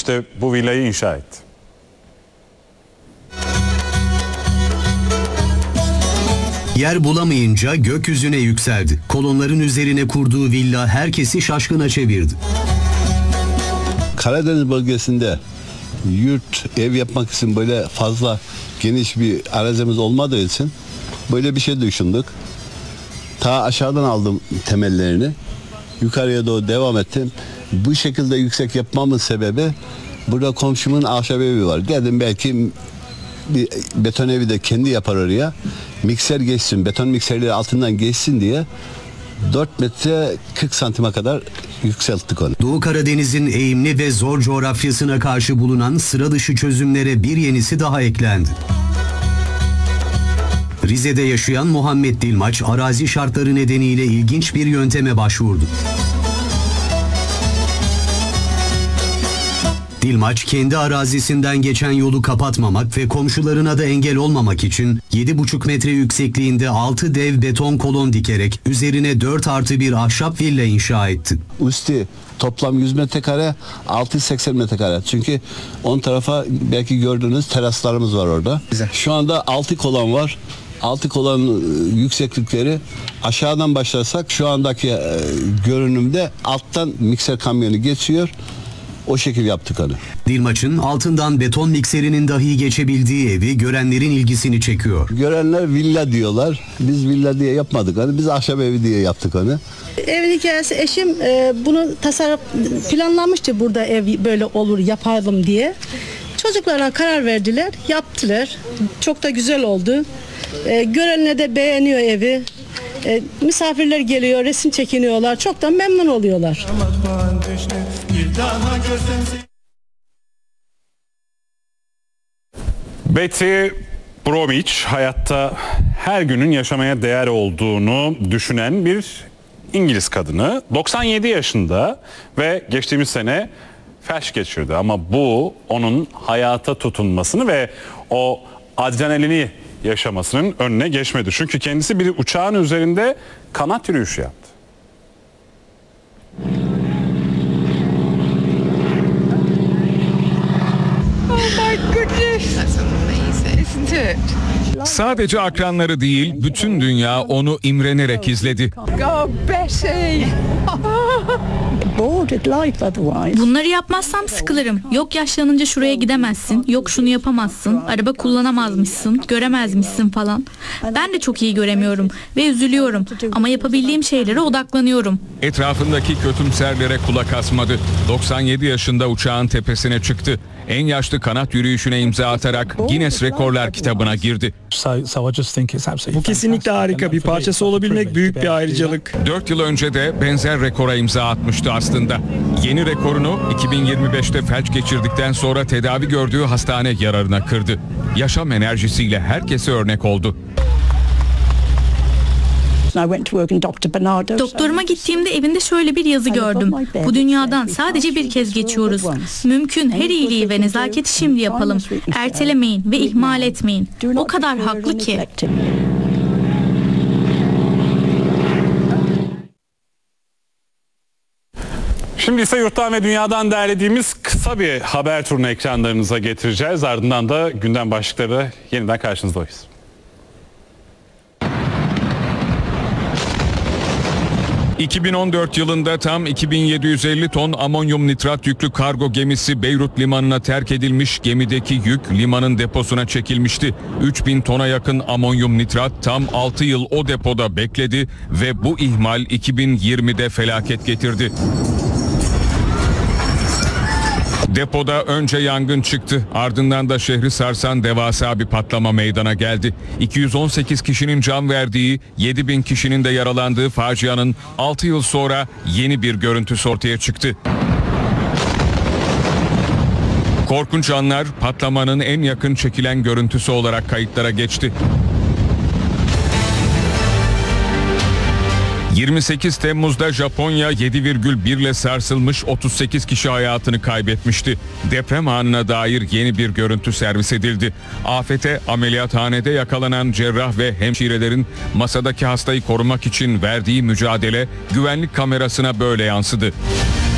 işte bu villayı inşa etti. Yer bulamayınca gökyüzüne yükseldi. Kolonların üzerine kurduğu villa herkesi şaşkına çevirdi. Karadeniz bölgesinde yurt, ev yapmak için böyle fazla geniş bir arazimiz olmadığı için böyle bir şey düşündük. Ta aşağıdan aldım temellerini. Yukarıya doğru devam ettim. Bu şekilde yüksek yapmamın sebebi, burada komşumun ahşap evi var. Dedim belki bir beton evi de kendi yapar oraya. Mikser geçsin, beton mikserleri altından geçsin diye 4 metre 40 santime kadar yükselttik onu. Doğu Karadeniz'in eğimli ve zor coğrafyasına karşı bulunan sıra dışı çözümlere bir yenisi daha eklendi. Rize'de yaşayan Muhammed Dilmaç, arazi şartları nedeniyle ilginç bir yönteme başvurdu. Dilmaç, kendi arazisinden geçen yolu kapatmamak ve komşularına da engel olmamak için 7,5 metre yüksekliğinde 6 dev beton kolon dikerek üzerine 4+1 ahşap villa inşa etti. Üstü toplam 100 metrekare, altı 80 metrekare. Çünkü 10 tarafa belki gördüğünüz teraslarımız var orada. Şu anda 6 kolon var. 6 kolon yükseklikleri, aşağıdan başlarsak şu andaki görünümde alttan mikser kamyonu geçiyor. O şekil yaptık onu. Dilmaç'ın altından beton mikserinin dahi geçebildiği evi görenlerin ilgisini çekiyor. Görenler villa diyorlar. Biz villa diye yapmadık onu. Biz ahşap evi diye yaptık onu. Evin hikayesi, eşim bunu planlamıştı, burada ev böyle olur yapalım diye. Çocuklara karar verdiler, yaptılar. Çok da güzel oldu. Görenler de beğeniyor evi. Misafirler geliyor, resim çekiniyorlar. Çok da memnun oluyorlar. Betty Bromwich hayatta her günün yaşamaya değer olduğunu düşünen bir İngiliz kadını. 97 yaşında ve geçtiğimiz sene felç geçirdi. Ama bu onun hayata tutunmasını ve o adrenalini yaşamasının önüne geçmedi. Çünkü kendisi bir uçağın üzerinde kanat yürüyüşü yaptı. Sadece akranları değil, bütün dünya onu imrenerek izledi. Bunları yapmazsam sıkılırım. Yok yaşlanınca şuraya gidemezsin, yok şunu yapamazsın, araba kullanamazmışsın, göremezmişsin falan. Ben de çok iyi göremiyorum ve üzülüyorum ama yapabildiğim şeylere odaklanıyorum. Etrafındaki kötümserlere kulak asmadı. 97 yaşında uçağın tepesine çıktı. En yaşlı kanat yürüyüşüne imza atarak Guinness Rekorlar kitabına girdi. Bu kesinlikle harika. Bir parçası olabilmek büyük bir ayrıcalık. 4 yıl önce de benzer rekora imza atmıştı aslında. Yeni rekorunu 2025'te felç geçirdikten sonra tedavi gördüğü hastane yararına kırdı. Yaşam enerjisiyle herkese örnek oldu. Doktoruma gittiğimde evinde şöyle bir yazı gördüm. Bu dünyadan sadece bir kez geçiyoruz. Mümkün her iyiliği ve nezaketi şimdi yapalım. Ertelemeyin ve ihmal etmeyin. O kadar haklı ki. Şimdi ise yurttan ve dünyadan derlediğimiz kısa bir haber turunu ekranlarınıza getireceğiz. Ardından da gündem başlıkları yeniden karşınızdayız. ...2014 yılında tam 2750 ton amonyum nitrat yüklü kargo gemisi Beyrut limanına terk edilmiş, gemideki yük limanın deposuna çekilmişti. 3000 tona yakın amonyum nitrat tam 6 yıl o depoda bekledi ve bu ihmal 2020'de felaket getirdi. Depoda önce yangın çıktı, ardından da şehri sarsan devasa bir patlama meydana geldi. 218 kişinin can verdiği, 7000 kişinin de yaralandığı facianın 6 yıl sonra yeni bir görüntüsü ortaya çıktı. Korkunç anlar patlamanın en yakın çekilen görüntüsü olarak kayıtlara geçti. 28 Temmuz'da Japonya 7,1 ile sarsılmış, 38 kişi hayatını kaybetmişti. Deprem anına dair yeni bir görüntü servis edildi. Afete ameliyathanede yakalanan cerrah ve hemşirelerin masadaki hastayı korumak için verdiği mücadele güvenlik kamerasına böyle yansıdı.